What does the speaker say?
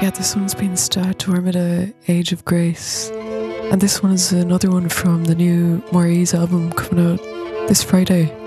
Yeah, this one's been Stormida Age of Grace. And this one is another one from the new Maurice album coming out this Friday.